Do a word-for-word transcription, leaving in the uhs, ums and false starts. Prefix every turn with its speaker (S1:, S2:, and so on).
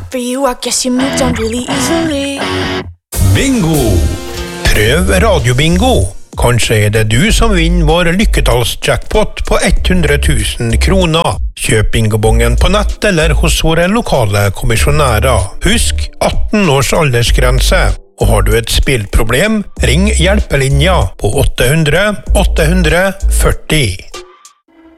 S1: for you, I guess you moved on really easily.
S2: Bingo! Prøv radiobingo. Kanskje er det du som vinner vår lykketallsjackpot på hundre tusen kroner. Kjøp bingobongen på nett eller hos våre lokale kommisjonærer. Husk atten års aldersgrense. Og har du et spillproblem, ring hjelpelinja på åtte hundre åtte hundre førti.